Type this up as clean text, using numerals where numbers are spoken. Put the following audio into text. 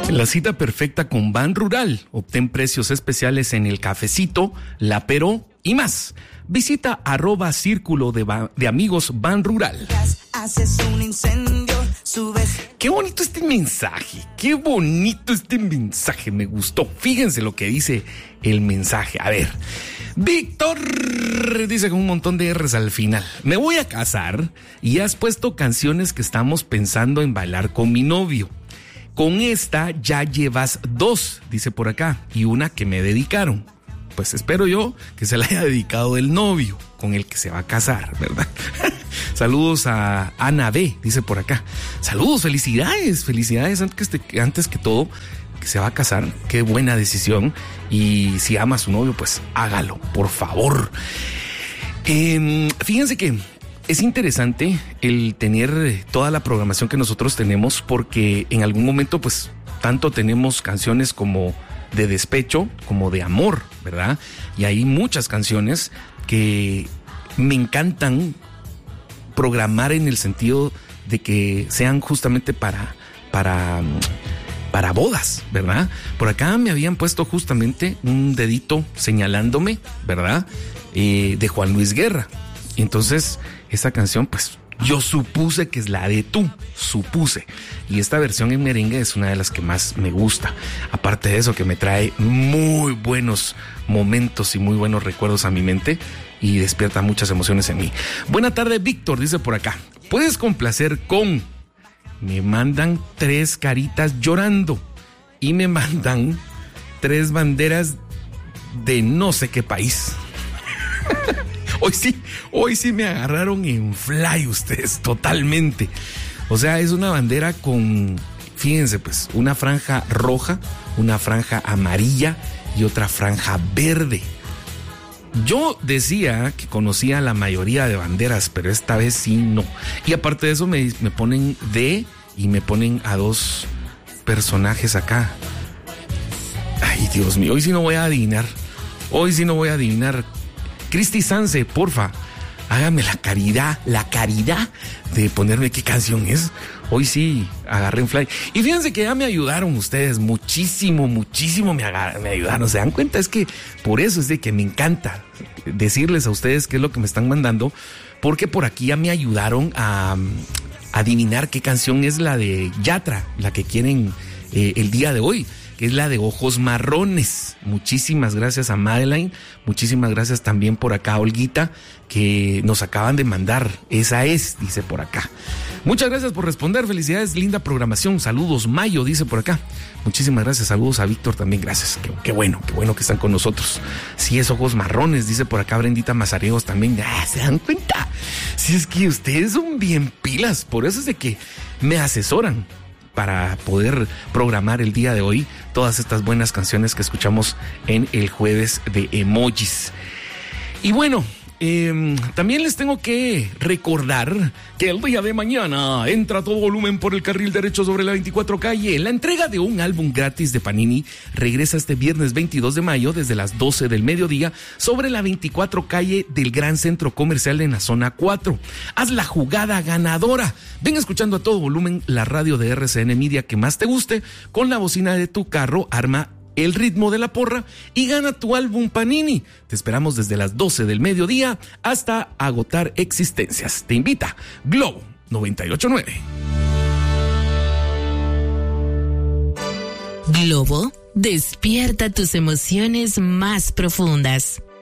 La cita perfecta con Ban Rural. Obtén precios especiales en el cafecito, la Peró y más. Visita @círculo de amigos Ban Rural. Haces un incendio, subes. Qué bonito este mensaje, qué bonito este mensaje, me gustó. Fíjense lo que dice el mensaje. A ver, Víctor dice con un montón de R's al final: me voy a casar y has puesto canciones que estamos pensando en bailar con mi novio. Con esta ya llevas 2, dice por acá, y una que me dedicaron. Pues espero yo que se la haya dedicado el novio con el que se va a casar, ¿verdad? Saludos a Ana B, dice por acá. Saludos, felicidades antes que todo, que se va a casar. Qué buena decisión. Y si ama a su novio, pues hágalo, por favor. Fíjense que es interesante el tener toda la programación que nosotros tenemos, porque en algún momento pues tanto tenemos canciones como de despecho como de amor, ¿verdad? Y hay muchas canciones que me encantan programar en el sentido de que sean justamente para bodas, ¿verdad? Por acá me habían puesto justamente un dedito señalándome, ¿verdad? De Juan Luis Guerra. Y entonces esa canción, pues yo supuse que es la de Tú, supuse. Y esta versión en merengue es una de las que más me gusta. Aparte de eso, que me trae muy buenos momentos y muy buenos recuerdos a mi mente y despierta muchas emociones en mí. Buena tarde, Víctor, dice por acá. ¿Puedes complacer con? Me mandan 3 caritas llorando y me mandan 3 banderas de no sé qué país. Hoy sí me agarraron en fly ustedes, totalmente. O sea, es una bandera con, fíjense pues, una franja roja, una franja amarilla y otra franja verde. Yo decía que conocía la mayoría de banderas, pero esta vez sí no. Y aparte de eso me ponen y me ponen a 2 personajes acá. Ay, Dios mío, hoy sí no voy a adivinar. Cristi Sanse, porfa, hágame la caridad de ponerme qué canción es. Hoy sí agarré en fly. Y fíjense que ya me ayudaron ustedes, muchísimo me ayudaron. ¿Se dan cuenta? Es que por eso es de que me encanta decirles a ustedes qué es lo que me están mandando, porque por aquí ya me ayudaron a adivinar qué canción es la de Yatra, la que quieren el día de hoy, que es la de Ojos Marrones. Muchísimas gracias a Madeline, muchísimas gracias también por acá a Olguita, que nos acaban de mandar. Esa es, dice por acá. Muchas gracias por responder, felicidades, linda programación. Saludos, Mayo, dice por acá. Muchísimas gracias, saludos a Víctor también, gracias. Qué bueno que están con nosotros. Sí, es Ojos Marrones, dice por acá Brendita Mazariegos también. ¿Se dan cuenta? Si es que ustedes son bien pilas, por eso es de que me asesoran para poder programar el día de hoy todas estas buenas canciones que escuchamos en el jueves de emojis. Y bueno, también les tengo que recordar que el día de mañana entra a todo volumen por el carril derecho sobre la 24 calle. La entrega de un álbum gratis de Panini regresa este viernes 22 de mayo desde las 12 del mediodía sobre la 24 calle del Gran Centro Comercial en la zona 4. Haz la jugada ganadora. Ven escuchando a todo volumen la radio de RCN Media que más te guste, con la bocina de tu carro, arma el ritmo de la porra y gana tu álbum Panini. Te esperamos desde las 12 del mediodía hasta agotar existencias. Te invita Globo 98.9. Globo despierta tus emociones más profundas.